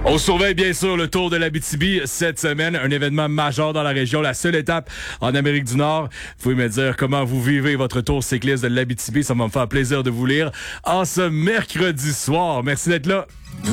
On surveille bien sûr le Tour de l'Abitibi cette semaine, un événement majeur dans la région, la seule étape en Amérique du Nord. Vous pouvez me dire comment vous vivez votre tour cycliste de l'Abitibi, ça va me faire plaisir de vous lire en ce mercredi soir. Merci d'être là.